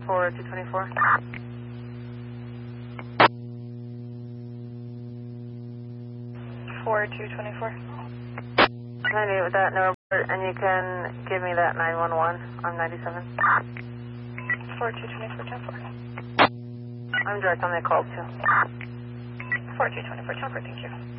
4224. 4224. 98 with that, no report, and you can give me that 911 on 97. 4224, 10-4. I'm direct on the call too. 4224, 10-4, thank you.